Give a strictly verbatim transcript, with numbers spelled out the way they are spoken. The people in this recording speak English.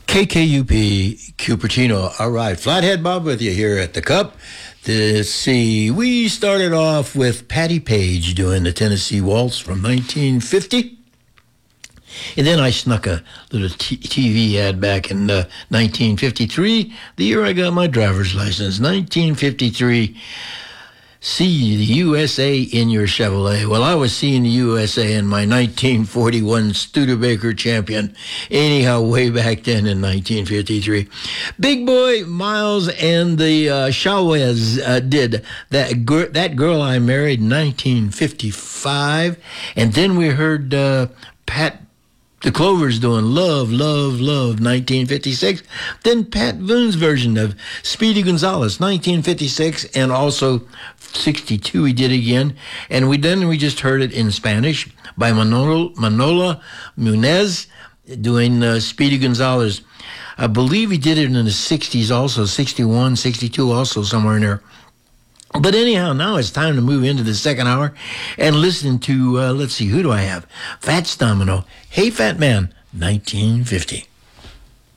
K K U P, Cupertino. All right, Flathead Bob with you here at the Cup. Let's see, we started off with Patti Page doing the Tennessee Waltz from nineteen fifty. And then I snuck a little t- TV ad back in uh, nineteen fifty-three, the year I got my driver's license, nineteen fifty-three. See the U S A in your Chevrolet. Well, I was seeing the U S A in my nineteen forty-one Studebaker Champion. Anyhow, way back then in nineteen fifty-three. Big Boy Miles and the uh, Shawez uh, did that, gr- that Girl I Married in nineteen fifty-five. And then we heard uh, Pat The Clovers doing Love, Love, Love, nineteen fifty-six. Then Pat Boone's version of Speedy Gonzales, nineteen fifty-six, and also sixty-two he did again. And we then we just heard it in Spanish by Manolo, Manola Munez doing uh, Speedy Gonzales. I believe he did it in the sixties also, sixty-one, sixty-two also, somewhere in there. But anyhow, now it's time to move into the second hour and listen to, uh, let's see, who do I have? Fats Domino, Hey Fat Man, nineteen fifty.